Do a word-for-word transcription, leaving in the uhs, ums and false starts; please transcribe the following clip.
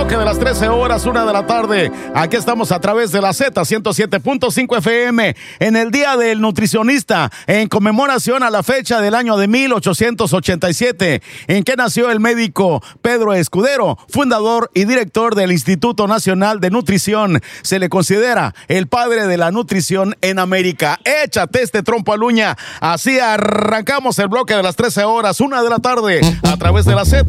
bloque de las trece horas, una de la tarde. Aquí estamos a través de la Z ciento siete punto cinco F M en el Día del Nutricionista, en conmemoración a la fecha del año de mil ochocientos ochenta y siete, en que nació el médico Pedro Escudero, fundador y director del Instituto Nacional de Nutrición. Se le considera el padre de la nutrición en América. Échate este trompo a luña. Así arrancamos el bloque de las trece horas, una de la tarde, a través de la Z